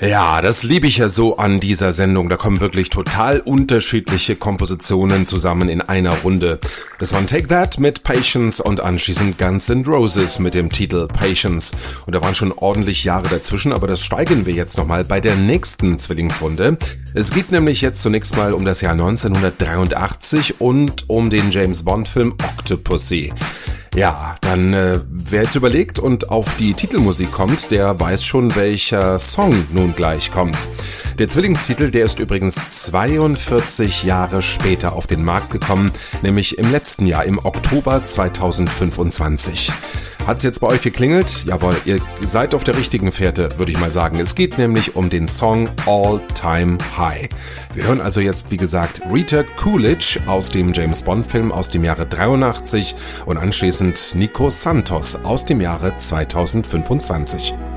Ja, das liebe ich ja so an dieser Sendung. Da kommen wirklich total unterschiedliche Kompositionen zusammen in einer Runde. Das waren Take That mit Patience und anschließend Guns N' Roses mit dem Titel Patience. Und da waren schon ordentlich Jahre dazwischen, aber das steigern wir jetzt nochmal bei der nächsten Zwillingsrunde. Es geht nämlich jetzt zunächst mal um das Jahr 1983 und um den James-Bond-Film Octopussy. Ja, dann wer jetzt überlegt und auf die Titelmusik kommt, der weiß schon, welcher Song nun gleich kommt. Der Zwillingstitel, der ist übrigens 42 Jahre später auf den Markt gekommen, nämlich im letzten Jahr, im Oktober 2025. Hat's jetzt bei euch geklingelt? Jawohl, ihr seid auf der richtigen Fährte, würde ich mal sagen. Es geht nämlich um den Song All Time High. Wir hören also jetzt, wie gesagt, Rita Coolidge aus dem James-Bond-Film aus dem Jahre 83 und anschließend Nico Santos aus dem Jahre 2025.